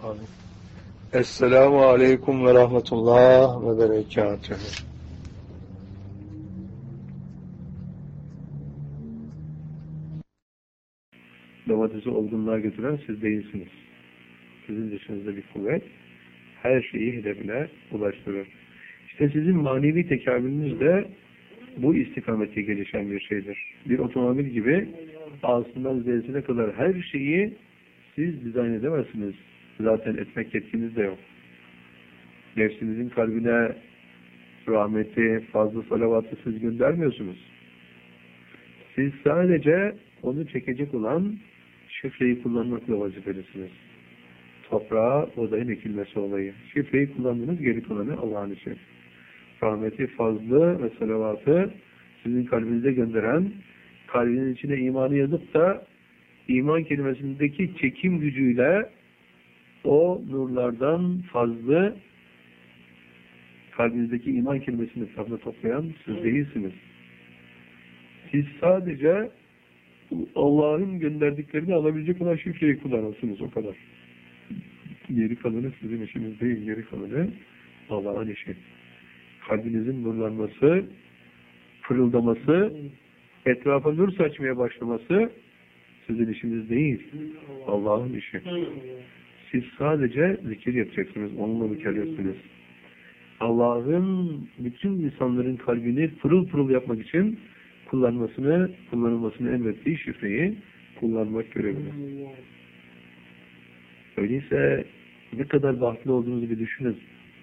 Amin. Esselamu Aleyküm ve Rahmetullah ve Berekatühü. Domatesi olgunluğa götüren siz değilsiniz. Sizin dışınızda bir kuvvet her şeyi hedefine ulaştırır. İşte sizin manevi tekamülünüz de bu istikamete gelişen bir şeydir. Bir otomobil gibi A'sından Z'sine kadar her şeyi siz dizayn edemezsiniz. Zaten etmek yetkiniz de yok. Nefsinizin kalbine rahmeti, fazla salavatı siz göndermiyorsunuz. Siz sadece onu çekecek olan şifreyi kullanmakla vazifelisiniz. Toprağa odayın ekilmesi olayı. Şifreyi kullandınız, geri kalanı Allah'ın işi. Rahmeti, fazlı ve salavatı sizin kalbinize gönderen, kalbinin içine imanı yazıp da iman kelimesindeki çekim gücüyle o nurlardan fazla kalbinizdeki iman kelimesini fazla toplayan siz değilsiniz. Siz sadece Allah'ın gönderdiklerini alabilecek olan şifreyi kullanırsınız, o kadar. Geri kalanı sizin işiniz değil, geri kalanı Allah'ın işi. Kalbinizin nurlanması, fırıldaması, etrafa nur saçmaya başlaması sizin işiniz değil, Allah'ın işi. Siz sadece zikir yapacaksınız, onunla mükellefsiniz. Allah'ın bütün insanların kalbini pırıl pırıl yapmak için kullanılmasını emrettiği şifreyi kullanmak göreviniz. Öyleyse ne kadar bahtlı olduğunuzu bir düşünün.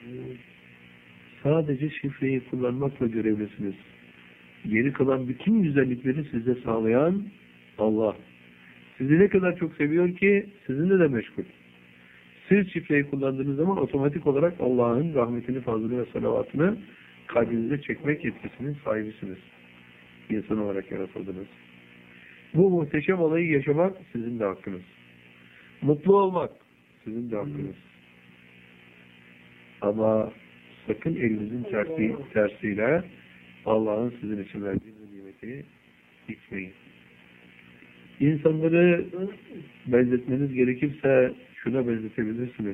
Sadece şifreyi kullanmakla görevlisiniz. Geri kalan bütün güzellikleri size sağlayan Allah. Sizi ne kadar çok seviyor ki sizinle de meşgul. Siz şifreyi kullandığınız zaman otomatik olarak Allah'ın rahmetini, fazlını ve salavatını kalbinize çekmek yetkisinin sahibisiniz. İnsan olarak yaratıldınız. Bu muhteşem olayı yaşamak sizin de hakkınız. Mutlu olmak sizin de hakkınız. Ama sakın elinizin tersiyle Allah'ın sizin için verdiği nimeti itmeyin. İnsanları benzetmeniz gerekirse şuna benzetebilirsiniz.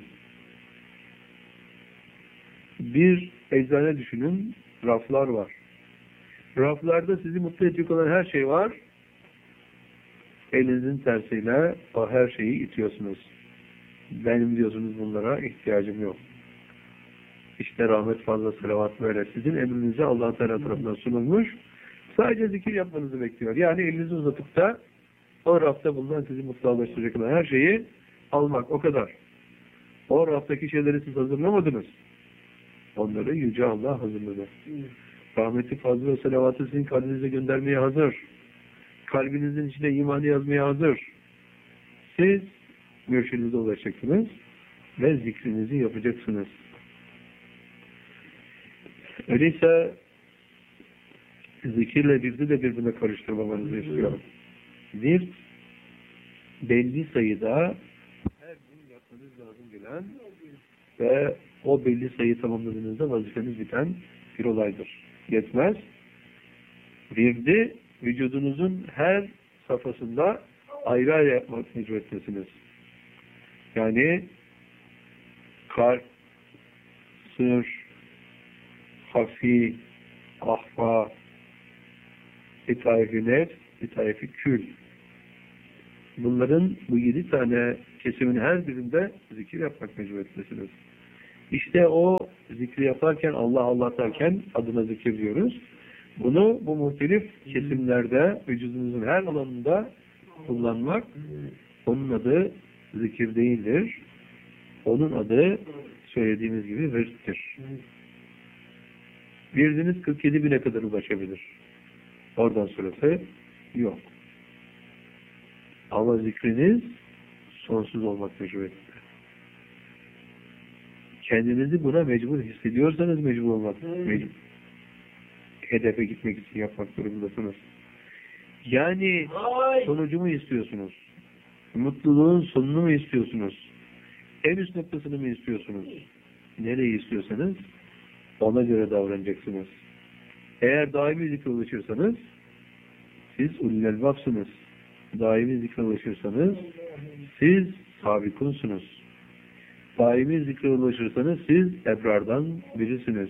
Bir eczane düşünün, raflar var. Raflarda sizi mutlu edecek olan her şey var. Elinizin tersiyle o her şeyi itiyorsunuz. Benim diyorsunuz bunlara ihtiyacım yok. İşte rahmet, fazla salavat böyle. Sizin emrinize Allah Teala tarafından sunulmuş. Sadece zikir yapmanızı bekliyor. Yani elinizi uzatıp da o rafta bulunan sizi mutlulaştıracak olan her şeyi almak, o kadar. O raftaki şeyleri siz hazırlamadınız. Onları Yüce Allah hazırladı. Rahmeti, fazla ve salavatı sizin kalbinize göndermeye hazır. Kalbinizin içine imanı yazmaya hazır. Siz mürşidinize ulaşacaksınız ve zikrinizi yapacaksınız. Öyleyse zikirle virdi de birbirine karıştırmamanızı istiyorum. Bir, belli sayıda her gün yapmanız lazım gelen ve o belli sayıyı tamamladığınızda vazifeniz biten bir olaydır. Yetmez. Virdi, vücudunuzun her safhasında ayrı ayrı yapmak mecburiyettesiniz. Yani kalp, sır, hafi, ahfa, itaifi nefs, itaifi kül. Bunların bu 7 tane kesimin her birinde zikir yapmak mecburiyettesiniz. İşte o zikri yaparken, Allah Allah derken adına zikir diyoruz. Bunu bu muhtelif kesimlerde, vücudunuzun her alanında kullanmak, onun adı zikir değildir. Onun adı söylediğimiz gibi virttir. Virdiniz 47 bine kadar ulaşabilir. Oradan sonrası yok. Ama zikriniz sonsuz olmak mecburiyetinde. Kendinizi buna mecbur hissediyorsanız mecbur olmak, hedefe gitmek için yapmak durumundasınız. Yani sonucu mu istiyorsunuz? Mutluluğun sonunu mu istiyorsunuz? En üst noktasını mı istiyorsunuz? Nereyi istiyorsanız ona göre davranacaksınız. Eğer daimi zikre ulaşırsanız siz ulul elbabsınız. Daimi zikre ulaşırsanız siz sabikunsunuz. Daimi zikre ulaşırsanız siz ebrardan birisiniz.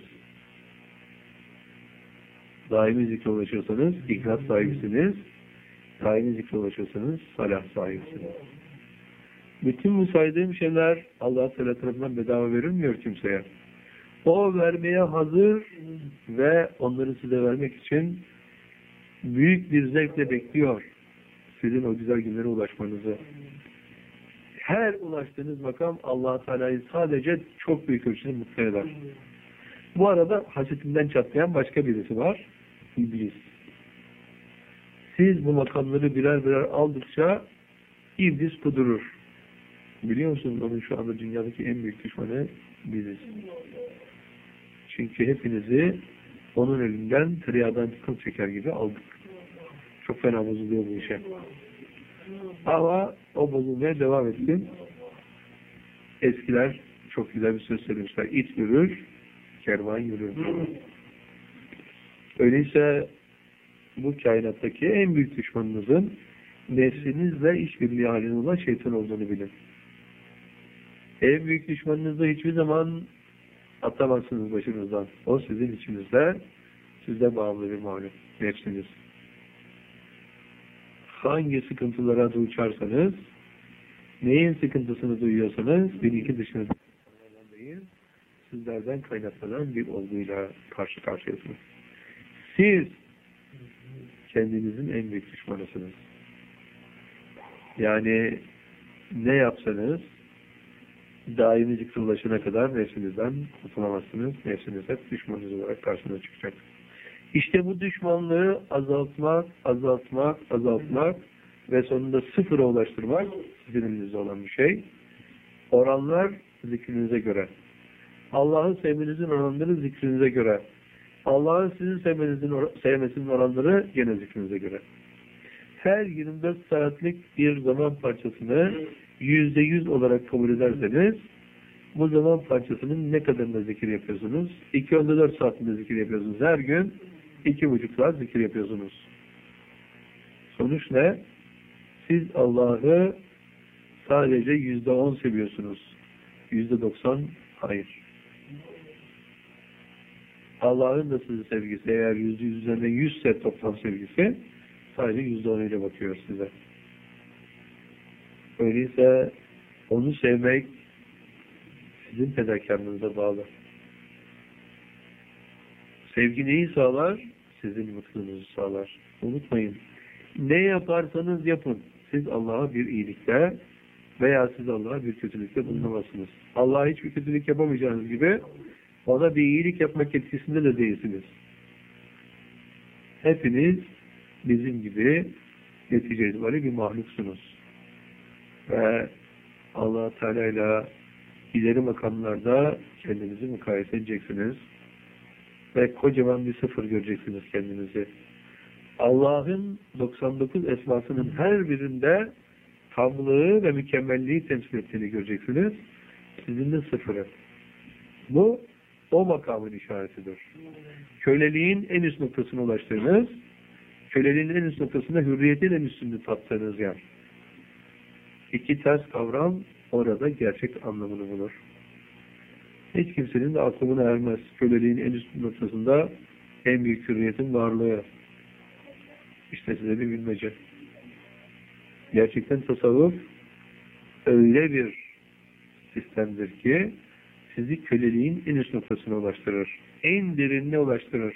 Daimi zikre ulaşırsanız ihlas sahibisiniz. Daimi zikre ulaşırsanız salah sahibisiniz. Bütün bu saydığım şeyler Allah Teala tarafından bedava verilmiyor kimseye. O vermeye hazır ve onları size vermek için büyük bir zevkle bekliyor. Sizin o güzel günlere ulaşmanızı. Her ulaştığınız makam Allah Teala'yı sadece çok büyük ölçüde mutlu eder. Bu arada hasetinden çatlayan başka birisi var. İblis. Siz bu makamları birer birer aldıkça iblis kudurur. Biliyor musunuz onun şu anda dünyadaki en büyük düşmanı biziz. Çünkü hepinizi onun elinden tereyağdan kıl çeker gibi aldık. Çok fena bozuluyor bu işe. Ama o bozulmaya devam etsin. Eskiler çok güzel bir söz söylemişler. İt yürür, kervan yürür. Öyleyse bu kainattaki en büyük düşmanınızın nefsinizle işbirliği halinde olan şeytan olduğunu bilin. En büyük düşmanınızı hiçbir zaman atamazsınız başınızdan. O sizin içinizde, size bağımlı bir mahluk. Nefsiniz. Hangi sıkıntılara duçarsanız, neyin sıkıntısını duyuyorsanız, bir iki dışınızda değil, sizlerden kaynaklanan bir olguyla karşı karşıyasınız. Siz kendinizin en büyük düşmanısınız. Yani ne yapsanız daimi zikre ulaşana kadar nefsinizden kurtulamazsınız. Nefsiniz hep düşmanınız olarak karşınıza çıkacak. İşte bu düşmanlığı azaltmak ve sonunda sıfıra ulaştırmak sizin elinizde olan bir şey. Oranlar zikrinize göre. Allah'ı sevmenizin oranları zikrinize göre. Allah'ın sizin sevmesinin oranları gene zikrinize göre. Her 24 saatlik bir zaman parçasını %100 olarak kabul ederseniz bu zaman parçasının ne kadarında zikir yapıyorsunuz? 2-4 saatinde zikir yapıyorsunuz. Her gün 2,5 saat zikir yapıyorsunuz. Sonuç ne? Siz Allah'ı sadece %10 seviyorsunuz. %90 hayır. Allah'ın da size sevgisi eğer %100 üzerinden 100 ise toplam sevgisi sadece %10 ile bakıyor size. Öyleyse onu sevmek sizin fedakarlığınıza bağlı. Sevgi neyi sağlar? Sizin mutluluğunuzu sağlar. Unutmayın. Ne yaparsanız yapın. Siz Allah'a bir iyilikte veya siz Allah'a bir kötülükte bulunamazsınız. Allah'a hiçbir kötülük yapamayacağınız gibi ona bir iyilik yapmak etkisinde de değilsiniz. Hepiniz bizim gibi netice itibariyle bir mahluksunuz. Ve Allah Teala ile ileri makamlarda kendinizi mukayese edeceksiniz. Ve kocaman bir sıfır göreceksiniz kendinizi. Allah'ın 99 esmasının her birinde tamlığı ve mükemmelliği temsil ettiğini göreceksiniz. Sizin de sıfırı. Bu o makamın işaretidir. Köleliğin en üst noktasına ulaştığınız, köleliğin en üst noktasında hürriyetin en üstünde tattığınız yer. İki ters kavram orada gerçek anlamını bulur. Hiç kimsenin de aklına ermez. Köleliğin en üst noktasında en büyük hürriyetin varlığı. İşte size bir bilmece. Gerçekten tasavvuf öyle bir sistemdir ki sizi köleliğin en üst noktasına ulaştırır. En derinine ulaştırır.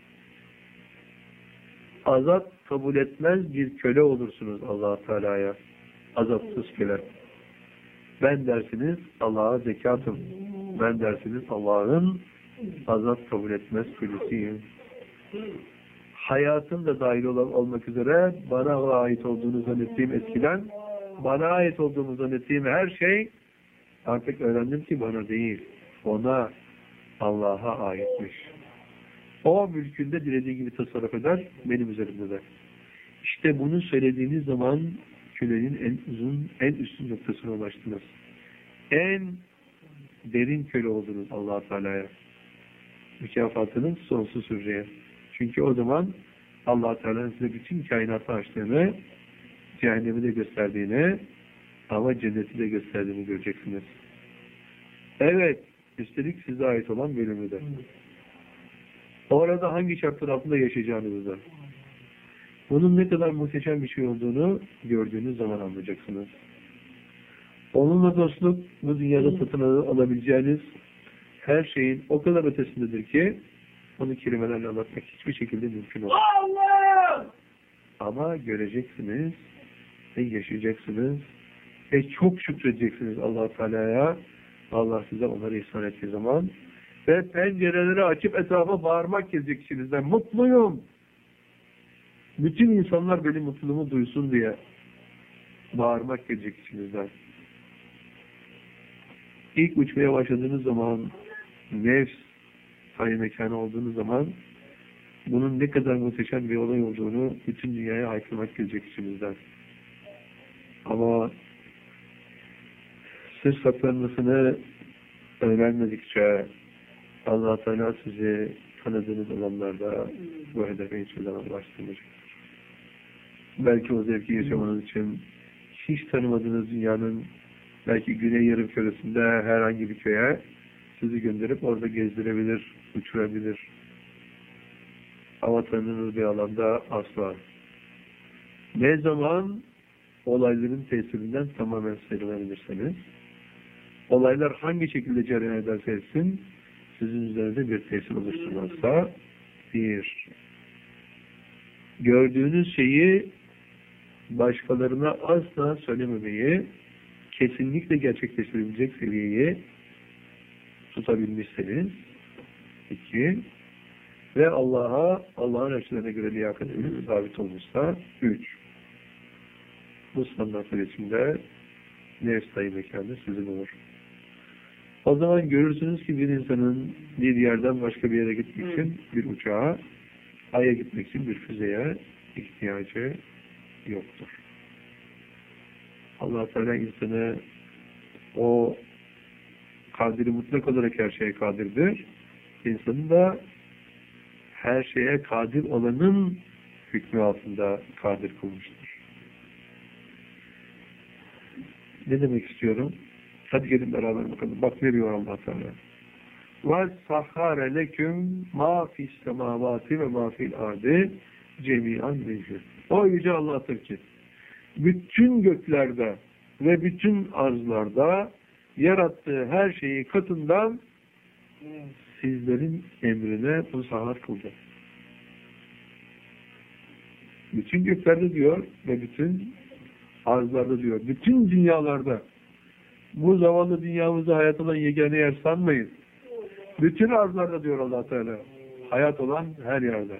Azap kabul etmez bir köle olursunuz Allah Teala'ya. Azapsız köle. Ben dersiniz Allah'a zekatım. Ben dersiniz Allah'ın azap kabul etmez kölesiyim. Hayatım da dahil olmak üzere bana ait olduğunu zannettiğim eskiden, bana ait olduğunu zannettiğim her şey artık öğrendim ki bana değil, ona, Allah'a aitmiş. O mülkünde dilediği gibi tasarruf eder, benim üzerimde de. İşte bunu söylediğiniz zaman kölenin en uzun, en üstün noktasına ulaştınız. En derin köle oldunuz Allah-u Teala'ya. Mükafatının sonsuz süreceği. Çünkü o zaman Allah-u Teala'nın size bütün kainatı açtığını, cehennemi de gösterdiğini ama cenneti de gösterdiğini göreceksiniz. Evet, üstelik size ait olan bölümü de. Orada hangi şartlar altında yaşayacağınızı da. Bunun ne kadar muhteşem bir şey olduğunu gördüğünüz zaman anlayacaksınız. Onunla dostluk, bu dünyada satın alabileceğiniz her şeyin o kadar ötesindedir ki onu kelimelerle anlatmak hiçbir şekilde mümkün olmaz. Ama göreceksiniz ve yaşayacaksınız ve çok şükredeceksiniz Allah Teala'ya. Allah size onları ihsan ettiği zaman ve pencereleri açıp etrafa bağırmak gelecek içinizden. Mutluyum. Bütün insanlar benim mutluluğumu duysun diye bağırmak gelecek içinizden. İlk uçmaya başladığınız zaman, nefs sayı mekanı olduğunuz zaman bunun ne kadar muhteşem bir olay olduğunu bütün dünyaya haykırmak gelecek içinizden. Ama sır saklanmasını öğrenmedikçe Allah Teala sizi tanıdığınız alanlarda bu hedefe hiçbir zaman ulaştırmayacaktır. Belki o zevki yaşamanız için hiç tanımadığınız dünyanın belki Güney Yarımküresi'nde herhangi bir köye sizi gönderip orada gezdirebilir, uçurabilir. Ama tanıdığınız bir alanda asla. Ne zaman olayların tesirinden tamamen sıyrılabilirseniz, olaylar hangi şekilde cereyan ederse etsin, sizin üzerinde bir tesir oluşturmazsa, bir, gördüğünüz şeyi başkalarına asla söylememeyi, kesinlikle gerçekleştirebilecek seviyeyi tutabilmişseniz, iki, ve Allah'ın ölçülerine göre liyakatiniz sabit olmuşsa, üç, bu standartlar içinde nefs sayı mekanı sizin olur. O zaman görürsünüz ki bir insanın bir yerden başka bir yere gitmek için bir uçağa, Ay'a gitmek için bir füzeye ihtiyacı yoktur. Allah Teala insanı o kadiri mutlak olarak her şeye kadirdir. İnsanı da her şeye kadir olanın hükmü altında kadir kılmıştır. Ne demek istiyorum? Hadi gelin beraber bakalım. Bak ne diyor Allah Teala. وَسَخَّرَ لَكُمْ مَا فِي السَّمَاوَاتِ وَمَا فِي الْاَرْضِ جَمِيعًا مِنْهُ. O yüce Allah'tır ki bütün göklerde ve bütün arzlarda yarattığı her şeyi katından sizlerin emrine musahhar kıldı. Bütün göklerde diyor ve bütün arzlarda diyor. Bütün dünyalarda. Bu zavallı dünyamızda hayat olan yegane yer sanmayın. Bütün arzlarda diyor Allah Teala. Hayat olan her yerde.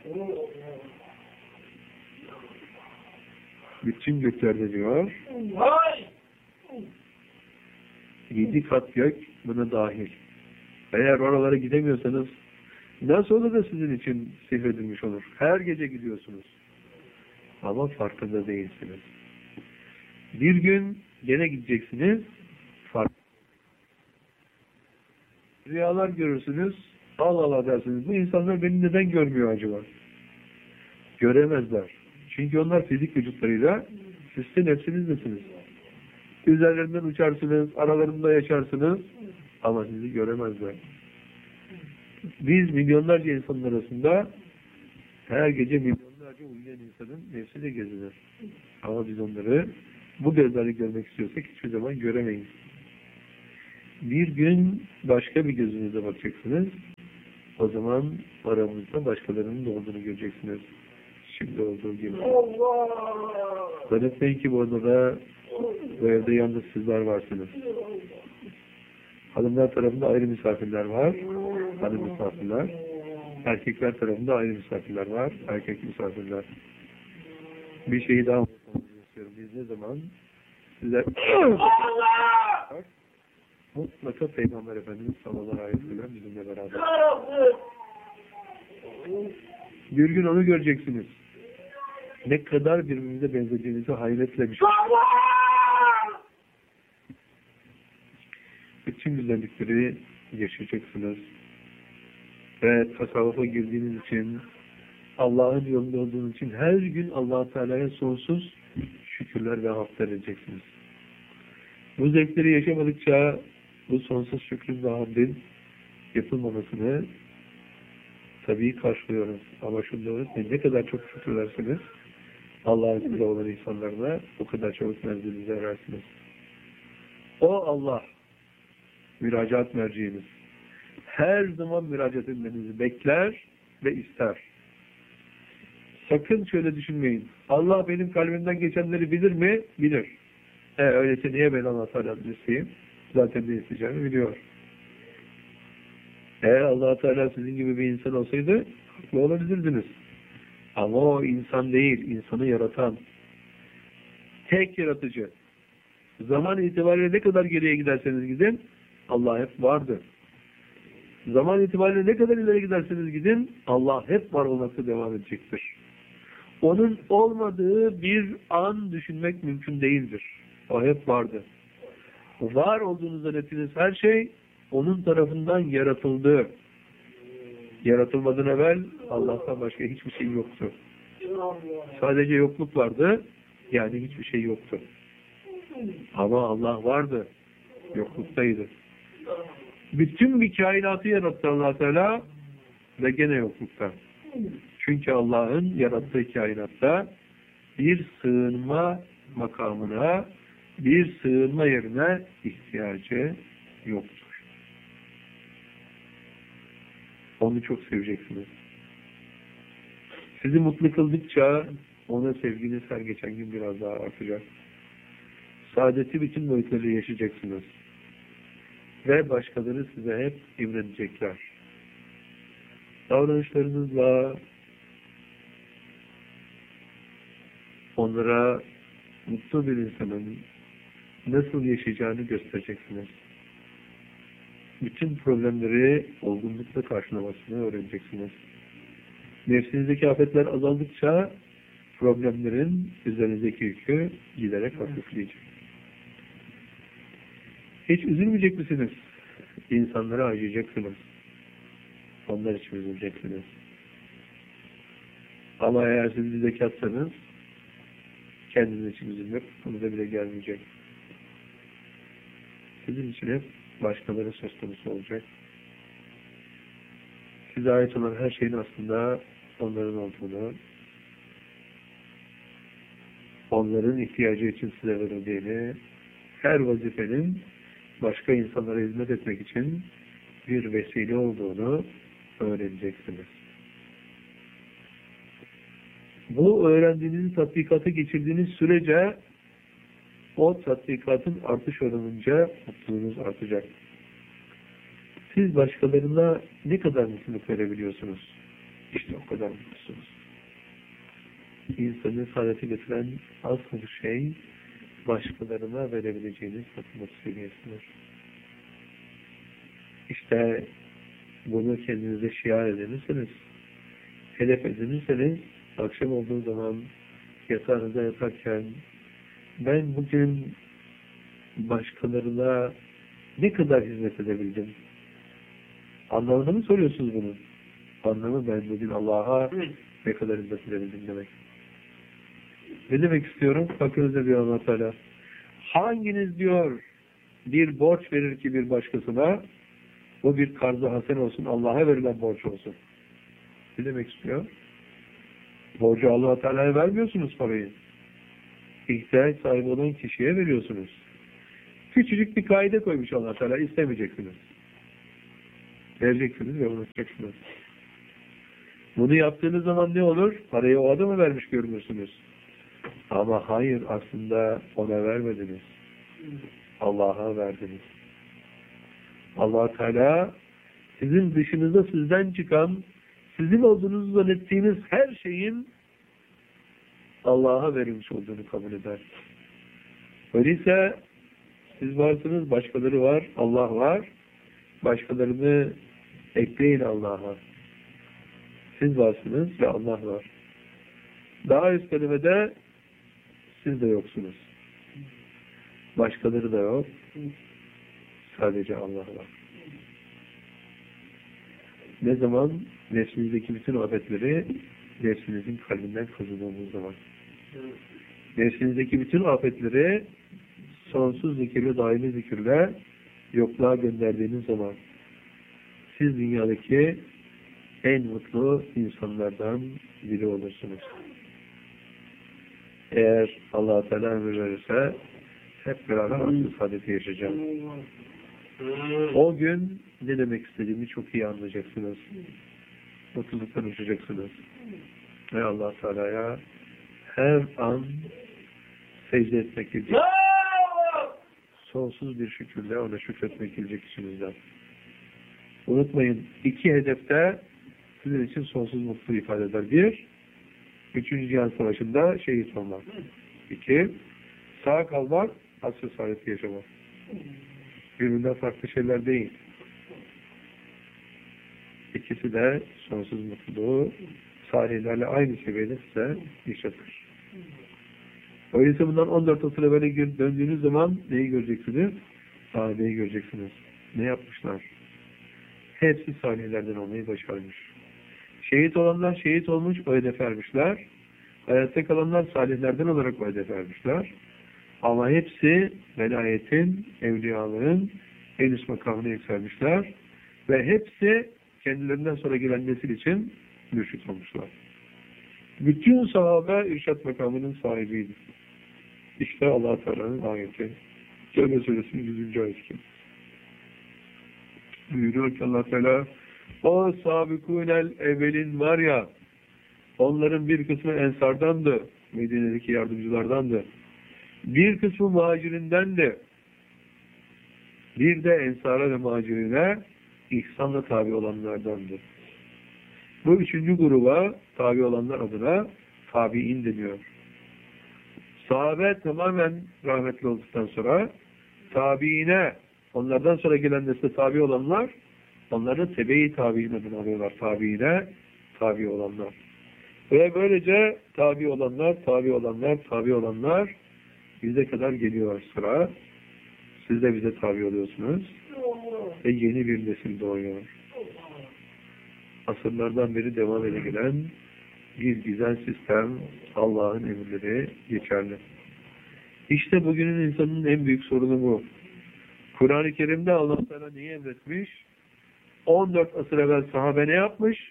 Bütün göklerde diyor. 7 kat gök buna dahil. Eğer oralara gidemiyorsanız nasıl olur da sizin için sihredilmiş olur. Her gece gidiyorsunuz. Ama farkında değilsiniz. Bir gün gene gideceksiniz. Rüyalar görürsünüz. Allah Allah dersiniz. Bu insanlar beni neden görmüyor acaba? Göremezler. Çünkü onlar fizik vücutlarıyla siz de nefsinizdesiniz. Üzerlerinden uçarsınız, aralarında yaşarsınız ama sizi göremezler. Biz milyonlarca insanın arasında her gece milyonlarca uyuyan insanın nefsiyle gezinir. Ama biz onları bu gözlerle görmek istiyorsak hiçbir zaman göremeyiz. Bir gün başka bir gözünüze bakacaksınız. O zaman aramızda başkalarının da olduğunu göreceksiniz. Şimdi olduğu gibi. Zannetmeyin ki bu odada, bu evde yalnız sizler varsınız. Hanımlar tarafında ayrı misafirler var. Hanım misafirler. Erkekler tarafında ayrı misafirler var. Erkek misafirler. Bir şeyi daha istiyorum. Biz ne zaman size mutlaka Peygamber Efendimiz sallallahu aleyhi ve sellem bizimle beraber. Bir gün onu göreceksiniz. Ne kadar birbirimize benzediğinizi hayretle bir şey. Bütün güzellikleri yaşayacaksınız. Ve tasavvufa girdiğiniz için, Allah'ın yolunda olduğunuz için her gün Allah Teala'ya sonsuz şükürler ve hamdler edeceksiniz. Bu zevkleri yaşamadıkça bu sonsuz şükrün ve hamdin yapılmamasını tabii karşılıyoruz. Ama şunu unutmayın, ne kadar çok şükredersiniz Allah'ın size olan insanlarına o kadar çok menzilinize erersiniz. O Allah müracaat merciğimiz. Her zaman müracaat etmenizi bekler ve ister. Sakın şöyle düşünmeyin. Allah benim kalbimden geçenleri bilir mi? Bilir. Öyleyse niye ben Allah Teala'dan isteyeyim? Zaten ne isteyeceğimi biliyor. Eğer Allah Teala sizin gibi bir insan olsaydı haklı olabilirdiniz. Ama o insan değil, insanı yaratan tek yaratıcı. Zaman itibariyle ne kadar geriye giderseniz gidin, Allah hep vardı. Zaman itibariyle ne kadar ileri giderseniz gidin, Allah hep var olmakta devam edecektir. Onun olmadığı bir an düşünmek mümkün değildir. O hep vardı. Var olduğunu zannettiğiniz her şey onun tarafından yaratıldı. Yaratılmadan evvel Allah'tan başka hiçbir şey yoktu. Sadece yokluk vardı, yani hiçbir şey yoktu. Ama Allah vardı, yokluktaydı. Bütün bir kainatı yarattı Allah Teala ve gene yoklukta. Çünkü Allah'ın yarattığı kainatta bir sığınma makamına, bir sığınma yerine ihtiyacı yoktur. Onu çok seveceksiniz. Sizi mutlu kıldıkça ona sevginiz her geçen gün biraz daha artacak. Saadeti bütün boyutları yaşayacaksınız. Ve başkaları size hep imrenecekler. Davranışlarınızla onlara mutlu bir insanın nasıl yaşayacağını göstereceksiniz. Bütün problemleri olgunlukla karşılamasını öğreneceksiniz. Nefsinizdeki afetler azaldıkça problemlerin üzerinizdeki yükü giderek hafifleyecek. Hiç üzülmeyecek misiniz? İnsanlara acıyacaksınız. Onlar için üzüleceksiniz. Ama eğer siz bir zekatsanız kendiniz için üzülmek konuda bile gelmeyecek. Sizin için hep başkaları söz konusu olacak. Size ait olan her şeyin aslında onların olduğunu, onların ihtiyacı için size verildiğini, her vazifenin başka insanlara hizmet etmek için bir vesile olduğunu öğreneceksiniz. Bu öğrendiğiniz tatbikatı geçirdiğiniz sürece o tatbikatın artış oranınca mutluluğunuz artacak. Siz başkalarına ne kadar mutluluk verebiliyorsunuz? İşte o kadar mutlusunuz. İnsanı saadete getiren asıl şey başkalarına verebileceğiniz mutluluk seviyesidir. İşte bunu kendinize şiar edinirseniz, hedef edinirseniz, akşam olduğu zaman yatağınıza yatarken ben bugün başkalarına ne kadar hizmet edebildim? Anlamını mı soruyorsunuz bunu? Anlamı ben bugün Allah'a ne kadar hizmet edebildim demek. Ne demek istiyorum? Bakınız diyor Allah Teala. Hanginiz diyor bir borç verir ki bir başkasına, o bir karz-ı hasen olsun, Allah'a verilen borç olsun. Ne demek istiyor? Borcu Allah Teala'ya vermiyorsunuz parayı. İhtiyaç sahibi olan kişiye veriyorsunuz. Küçücük bir kaide koymuş Allah Teala, istemeyeceksiniz. Vereceksiniz ve unutacaksınız. Bunu yaptığınız zaman ne olur? Parayı o adama vermiş görünürsünüz. Ama hayır, aslında ona vermediniz. Allah'a verdiniz. Allah Teala sizin dışınıza sizden çıkan, sizin olduğunuzu zannettiğiniz her şeyin Allah'a verilmiş olduğunu kabul eder. Öyleyse siz varsınız, başkaları var, Allah var. Başkalarını ekleyin Allah'a. Siz varsınız ve Allah var. Daha üst kelimede siz de yoksunuz. Başkaları da yok. Sadece Allah var. Ne zaman nefsinizdeki bütün afetleri nefsinizin kalbinden kazıdığınız zaman. Nefsinizdeki bütün afetleri sonsuz zikirle, daimi zikirle yokluğa gönderdiğiniz zaman siz dünyadaki en mutlu insanlardan biri olursunuz. Eğer Allah-u Teala ömür verirse hep beraber asıl saadeti yaşayacağız. O gün ne demek istediğimi çok iyi anlayacaksınız. Mutluluktan uçacaksınız. Ve Allah-u Teala'ya her an secde etmek gelecek. Sonsuz bir şükürle ona şükretmek gelecek içinizden. Unutmayın, iki hedefte sizin için sonsuz mutluluğu ifade eder. Bir, 3. Cihan Savaşı'nda şehit olmak. 2, sağ kalmak, asr-ı saadeti yaşamak. Birbirinden farklı şeyler değil. İkisi de sonsuz mutluluğu salihlerle aynı seviyede size yaşatır. Öyleyse bundan 14 asıra böyle döndüğünüz zaman neyi göreceksiniz? Sahabeyi göreceksiniz. Ne yapmışlar? Hepsi salihlerden olmayı başarmış. Şehit olanlar şehit olmuş, o hedefe ermişler. Hayatta kalanlar salihlerden olarak o hedefe ermişler. Ama hepsi velayetin, evliyalığın en üst makamına yükselmişler. Ve hepsi kendilerinden sonra gelen nesil için mürşit olmuşlar. Bütün sahabe irşat makamının sahibiydi. İşte Allah-u Teala'nın ayeti. Celle Suresinin 100. ayeti. Buyuruyor ki Allah-u Teala, o sabikûnel evvelin var ya, onların bir kısmı ensardandı, Medine'deki yardımcılardandı. Bir kısmı muhacirindendi. Bir de ensara ve muhacirine ihsanla tabi olanlardandı. Bu üçüncü gruba tabi olanlar adına tabi'in deniyor. Sahabe tamamen rahmetli olduktan sonra tabiine, onlardan sonra gelen nesle tabi olanlar, onları tebe-i tabi'in adını alıyorlar. Tabiine tabi olanlar. Ve böylece tabi olanlar bize kadar geliyor sıra. Siz de bize tabi oluyorsunuz. Ve yeni bir nesil doğuyor. Asırlardan beri devam ede gelen bir güzel sistem, Allah'ın emirleri geçerli. İşte bugünün insanın en büyük sorunu bu. Kur'an-ı Kerim'de Allah Teala neyi emretmiş? 14 asır evvel sahabe ne yapmış?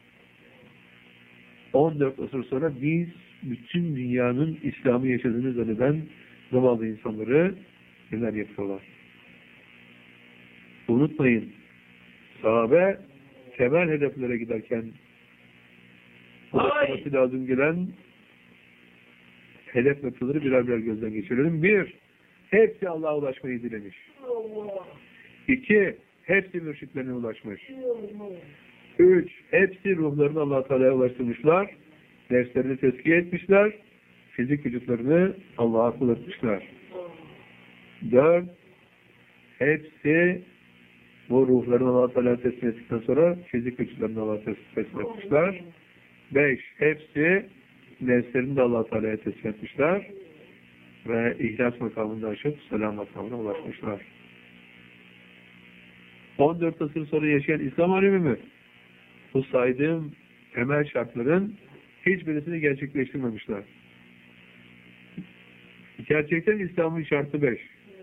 14 asır sonra biz bütün dünyanın İslam'ı yaşadığını zanneden zamanlı insanları neler yapıyorlar? Unutmayın, sahabe temel hedeflere giderken ulaşması lazım gelen hedef noktaları birer birer gözden geçirelim. 1, hepsi Allah'a ulaşmayı dilemiş. 2, hepsi mürşitlerine ulaşmış. 3, hepsi ruhlarını Allah-u Teala'ya ulaştırmışlar. Derslerini tezkiye etmişler. Fizik vücutlarını Allah'a kul etmişler. 4, hepsi bu ruhlarını Allah-u Teala'ya teslim ettikten sonra fizik vücutlarını Allah'a teslim etmişler. 5, hepsi nefslerini de Allah-u Teala'ya teslim etmişler. Ve ihlas makamını aşıp selam makamına ulaşmışlar. 14 asır sonra yaşayan İslam alemi mi? Bu saydığım temel şartların hiçbirisini gerçekleştirmemişler. Gerçekten İslam'ın şartı 5.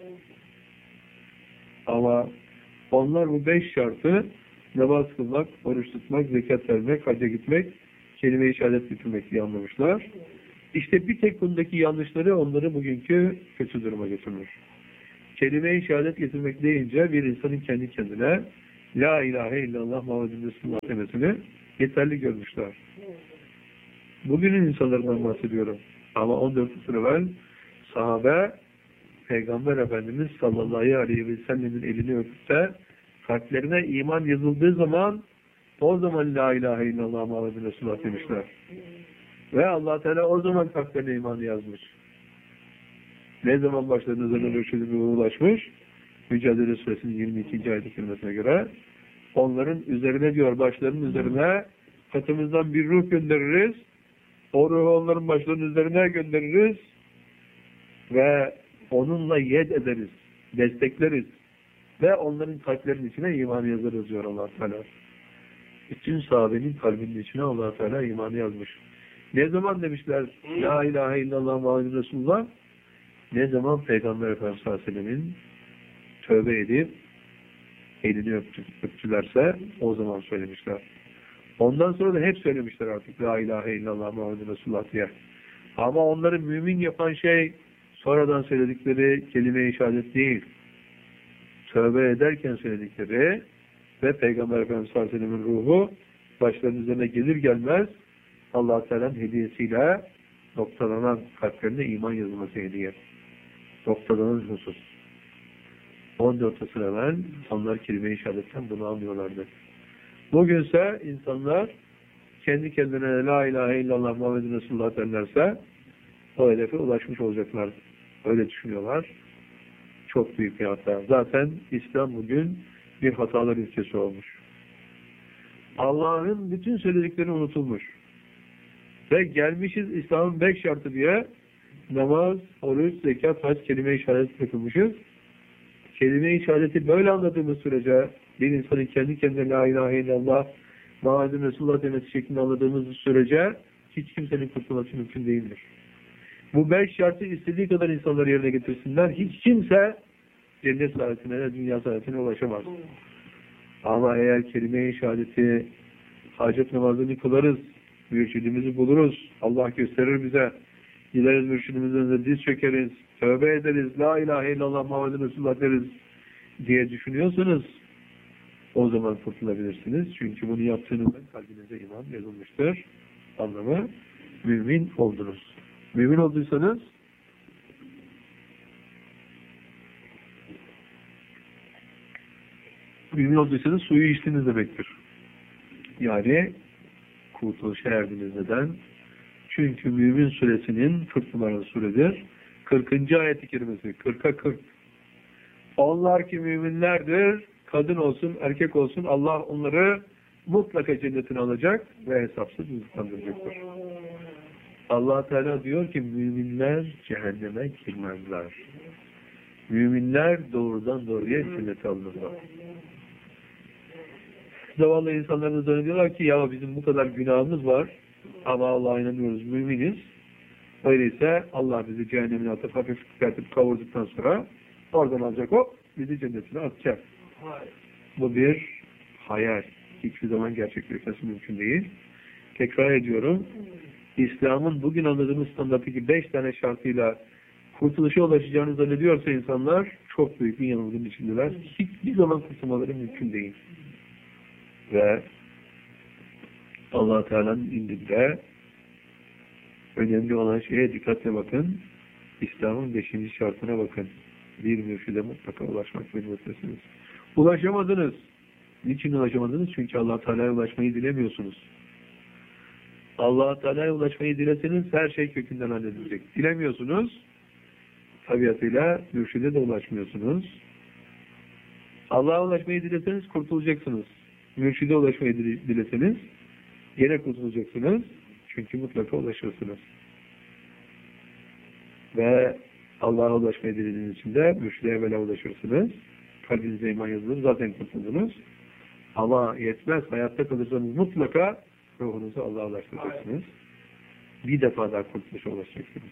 Ama onlar bu 5 şartı namaz kılmak, oruç tutmak, zekat vermek, hacca gitmek, kelime-i şehadet getirmek diye anlamışlar. İşte bir tek bundaki yanlışları onları bugünkü kötü duruma götürmüş. Kelime-i şehadet getirmek deyince bir insanın kendi kendine La ilahe illallah Muhammedun Resulullah demesini yeterli görmüşler. Bugünün insanlarından bahsediyorum. Ama 14 asır evvel sahabe Peygamber Efendimiz sallallahu aleyhi ve sellemin elini öpüp de kalplerine iman yazıldığı zaman o zaman La ilahe illallah Muhammedun Resulullah demişler. Ve Allah Teala o zaman kalplerine imanı yazmış. Ne zaman başlarının üzerine rüşvedine ulaşmış? Mücadele Suresinin 22. ayet-i kerimesine göre onların üzerine diyor, başlarının üzerine katımızdan bir ruh göndeririz. O ruhu onların başlarının üzerine göndeririz ve onunla yed ederiz, destekleriz ve onların kalplerinin içine imanı yazarız diyor Allah Teala. Bütün sahabenin kalbinin içine Allah Teala imanı yazmış. Ne zaman demişler La ilahe illallah Muhammed Resulullah? Ne zaman Peygamber Efendimiz sallallahu aleyhi ve sellemin tövbe edip elini öptülerse o zaman söylemişler. Ondan sonra da hep söylemişler artık La ilahe illallah Muhammed Resulullah diye. Ama onları mümin yapan şey sonradan söyledikleri kelime-i şehadet değil. Tövbe ederken söyledikleri ve Peygamber Efendimiz sallallahu aleyhi ve sellem'in ruhu başlarının üzerine gelir gelmez Allah-u Teala'nın hediyesiyle noktalanan kalplerine iman yazılması hediye. Noktalanan husus. 14 asır evvel insanlar kelime-i şehadetten bunu anlıyorlardı. Bugünse insanlar kendi kendine La ilahe illallah Muhammed Resulullah derlerse o hedefe ulaşmış olacaklar. Öyle düşünüyorlar. Çok büyük bir hata. Zaten İslam bugün bir hatalar ülkesi olmuş. Allah'ın bütün söyledikleri unutulmuş. Ve gelmişiz İslam'ın 5 şartı diye namaz, oruç, zekat, hac, kelime-i şehadet yapılmışız. Kelime-i şehadeti böyle anladığımız sürece bir insanın kendi kendine La ilahe illallah Muhammed Resulullah demesi şeklinde anladığımız sürece hiç kimsenin kurtulması mümkün değildir. Bu 5 şartı istediği kadar insanları yerine getirsinler. Hiç kimse cennet saadetine de dünya saadetine ulaşamaz. Ama eğer kelime-i şehadeti hacet namazını kılarız, mürşidimizi buluruz, Allah gösterir bize, gideriz mürşidimizin önünde diz çökeriz, tövbe ederiz, La ilahe illallah Muhammed Resulullah deriz diye düşünüyorsanız o zaman kurtulabilirsiniz. Çünkü bunu yaptığınızda kalbinize iman yazılmıştır. Anlamı mümin oldunuz. Mümin olduysanız suyu içtiniz demektir. Yani kurtuluşa erdiniz. Neden? Çünkü Mümin suresinin 40 numaralı suredir. 40. ayet-i kerimesi. 40'a 40. Onlar ki müminlerdir, kadın olsun, erkek olsun, Allah onları mutlaka cennetine alacak ve hesapsız rızıklandıracaktır. Allah Teala diyor ki müminler cehenneme girmezler. Müminler doğrudan doğruya cennete alınırlar. Zavallı insanların zannediyorlar ki ya bizim bu kadar günahımız var ama Allah'a inanıyoruz, müminiz. Öyleyse Allah bizi cehennemine atıp hafif çıkartıp kavurduktan sonra oradan alacak o, bizi cennetine atacak. Bu bir hayal. Hiçbir zaman gerçekleşmesi mümkün değil. Tekrar ediyorum. İslam'ın bugün anladığımız standarttaki 5 tane şartıyla kurtuluşa ulaşacağını zannediyorsa insanlar çok büyük bir yanılgının içindeler. Hiçbir zaman kurtulmaları mümkün değil. Ve Allah Teala'nın indinde önemli olan şeye dikkatle bakın. İslam'ın 5. şartına bakın. Bir mürşide mutlaka ulaşmak mecbursünüz. Ulaşamadınız. Niçin ulaşamadınız? Çünkü Allah Teala'ya ulaşmayı dilemiyorsunuz. Allah Teala'ya ulaşmayı dileseniz her şey kökünden halledilecek. Dilemiyorsunuz. Tabiatıyla mürşide de ulaşmıyorsunuz. Allah'a ulaşmayı dileseniz kurtulacaksınız. Mürşide ulaşmayı dileseniz yine kurtulacaksınız. Çünkü mutlaka ulaşırsınız. Ve Allah'a ulaşmayı dilediğiniz için de mürşide evvela ulaşırsınız. Kalbinize iman yazılır. Zaten kurtuldunuz. Ama yetmez. Hayatta kalırsanız mutlaka ruhunuzu Allah'a ulaştıracaksınız. Bir defa daha kurtuluşa ulaşacaksınız.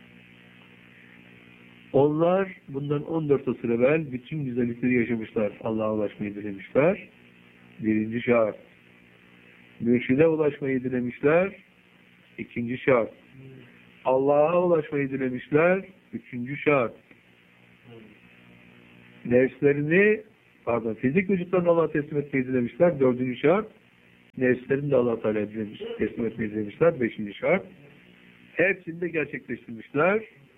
Onlar bundan 14 asır evvel bütün güzellikleri yaşamışlar. Allah'a ulaşmayı dilemişler. 1. şart. Mürşide ulaşmayı dilemişler. 2. şart. Allah'a ulaşmayı dilemişler. 3. şart. Nefslerini fizik vücutlarını Allah'a teslim etmeyi dilemişler. 4. şart. Nefslerini de Allah Teala'ya teslim etmeyi dilemişler. 5. şart. Hepsini de gerçekleştirmişler.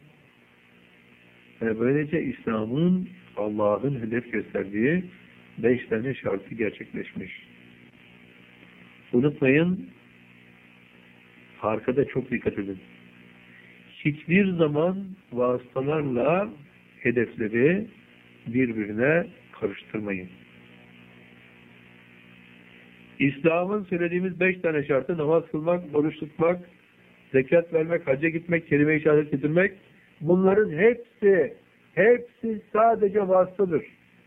Böylece İslam'ın Allah'ın hedef gösterdiği 5 tane şartı gerçekleşmiş. Unutmayın, arkada çok dikkat edin. Hiçbir zaman vasıtalarla hedefleri birbirine karıştırmayın. İslam'ın söylediğimiz 5 tane şartı namaz kılmak, oruç tutmak, zekat vermek, hacca gitmek, kelime-i şehadet getirmek, bunların hepsi sadece vasıtadır.